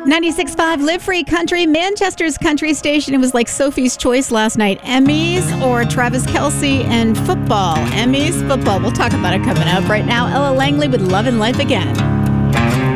96.5 Live Free Country, Manchester's country station. It was like Sophie's Choice last night. Emmys or Travis Kelce and football? Emmys, football. We'll talk about it coming up right now. Ella Langley with Love and Life Again.